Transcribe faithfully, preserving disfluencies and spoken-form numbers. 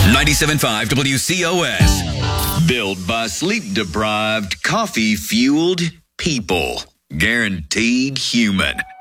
ninety-seven point five W C O S. Built by sleep-deprived, coffee-fueled people. Guaranteed human.